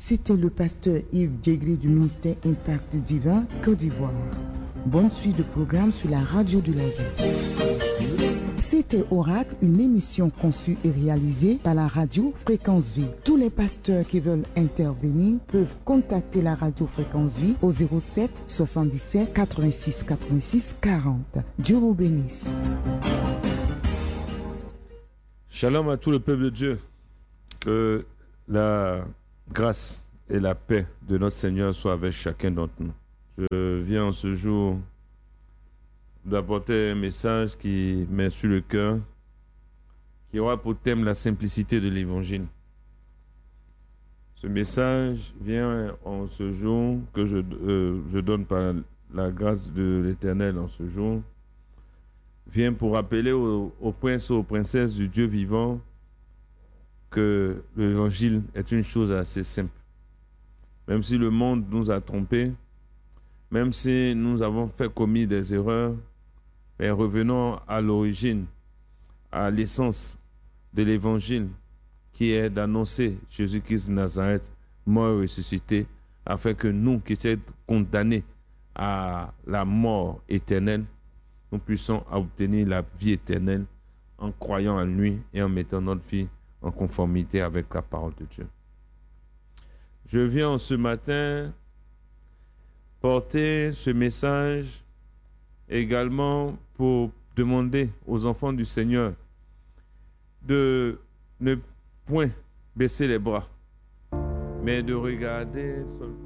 C'était le pasteur Yves Djegri du ministère Impact Divin, Côte d'Ivoire. Bonne suite de programme sur la radio de la vie. C'était Oracle, une émission conçue et réalisée par la radio Fréquence Vie. Tous les pasteurs qui veulent intervenir peuvent contacter la radio Fréquence Vie au 07 77 86 86 40. Dieu vous bénisse. Shalom à tout le peuple de Dieu. Que la grâce et la paix de notre Seigneur soient avec chacun d'entre nous. Je viens en ce jour d'apporter un message qui met sur le cœur, qui aura pour thème la simplicité de l'Évangile. Ce message vient en ce jour que je donne par la grâce de l'Éternel en ce jour, vient pour rappeler aux princes et aux princesses du Dieu vivant que l'Évangile est une chose assez simple. Même si le monde nous a trompés, même si nous avons commis des erreurs, mais revenons à l'origine, à l'essence de l'Évangile, qui est d'annoncer Jésus-Christ de Nazareth, mort et ressuscité, afin que nous qui étions condamnés à la mort éternelle, nous puissions obtenir la vie éternelle en croyant en lui et en mettant notre vie en conformité avec la parole de Dieu. Je viens ce matin porter ce message également pour demander aux enfants du Seigneur de ne point baisser les bras, mais de regarder seulement